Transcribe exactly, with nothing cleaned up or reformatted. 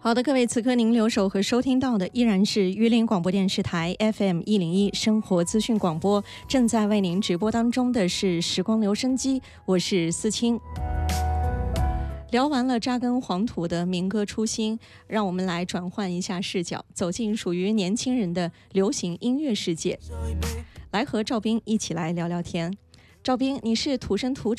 好的，各位，此刻您留守和收听到的依然是榆林广播电视台 F M 一零一生活资讯广播，正在为您直播当中的是时光留声机，我是思清。聊完了扎根黄土的民歌初心，让我们来转换一下视角，走进属于年轻人的流行音乐世界，来和赵斌一起来聊聊天。赵斌，你是土生土